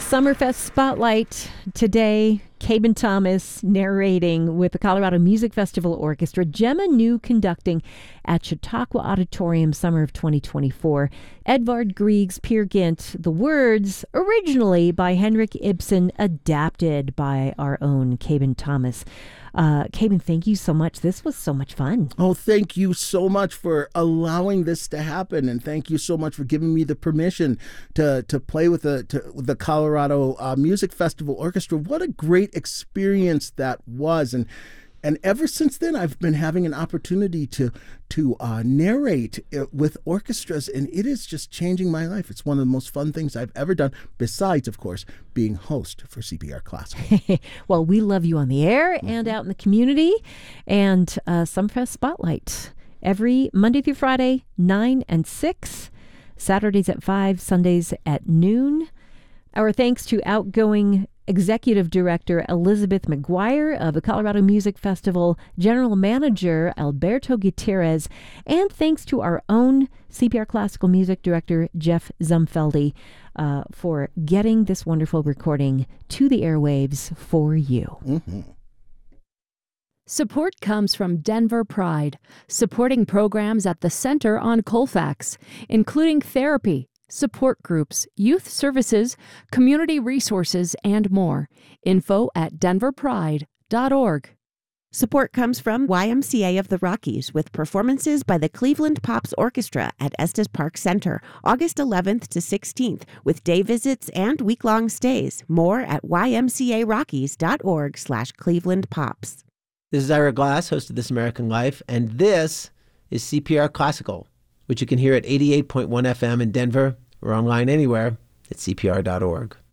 Summerfest Spotlight today. Cabin Thomas narrating with the Colorado Music Festival Orchestra. Gemma New conducting at Chautauqua Auditorium, summer of 2024. Edvard Grieg's Peer Gynt. The words originally by Henrik Ibsen, adapted by our own Cabin Thomas. Cabin, thank you so much. This was so much fun. Oh, thank you so much for allowing this to happen, and thank you so much for giving me the permission to play with the Colorado Music Festival Orchestra. What a great experience that was, and ever since then, I've been having an opportunity to narrate with orchestras, and it is just changing my life. It's one of the most fun things I've ever done, besides, of course, being host for CPR Classical. Well, we love you on the air and out in the community. And Summerfest Spotlight every Monday through Friday, 9 and 6, Saturdays at 5, Sundays at noon. Our thanks to outgoing Executive Director Elizabeth McGuire of the Colorado Music Festival, General Manager Alberto Gutierrez, and thanks to our own CPR Classical Music Director Jeff Zumfeldi for getting this wonderful recording to the airwaves for you. Mm-hmm. Support comes from Denver Pride, supporting programs at the Center on Colfax, including therapy, support groups, youth services, community resources, and more. Info at denverpride.org. Support comes from YMCA of the Rockies with performances by the Cleveland Pops Orchestra at Estes Park Center, August 11th to 16th, with day visits and week-long stays. More at ymcarockies.org/ClevelandPops. This is Ira Glass, host of This American Life, and this is CPR Classical, which you can hear at 88.1 FM in Denver or online anywhere at cpr.org.